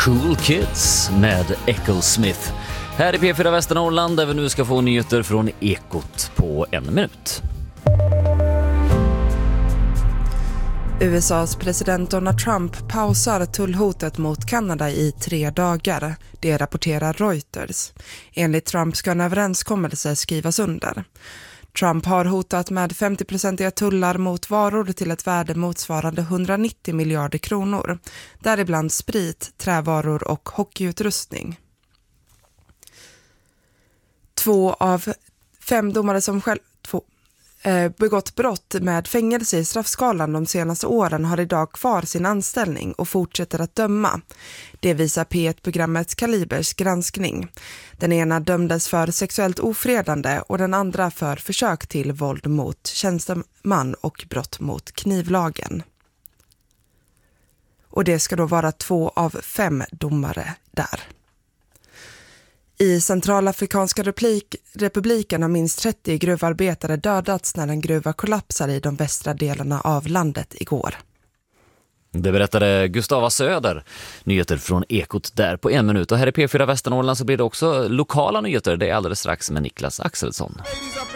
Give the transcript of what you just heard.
Cool Kids med Echo Smith. Här i P4 Västernorrland där vi nu ska få nyheter från Ekot på en minut. USAs president Donald Trump pausar tullhotet mot Kanada i 3 dagar. Det rapporterar Reuters. Enligt Trump ska en överenskommelse skrivas under. Trump har hotat med 50% tullar mot varor till ett värde motsvarande 190 miljarder kronor. Däribland sprit, trävaror och hockeyutrustning. 2 av 5 domare som begått brott med fängelse i straffskalan de senaste åren har idag kvar sin anställning och fortsätter att döma. Det visar P1-programmet Kalibers granskning. Den ena dömdes för sexuellt ofredande och den andra för försök till våld mot tjänsteman och brott mot knivlagen. Och det ska då vara 2 av 5 domare där. I Centralafrikanska republiken har minst 30 gruvarbetare dödats när en gruva kollapsade i de västra delarna av landet igår. Det berättade Gustava Söder. Nyheter från Ekot där på 1 minut. Och här i P4 Västernorrland så blir det också lokala nyheter. Det är alldeles strax med Niklas Axelsson.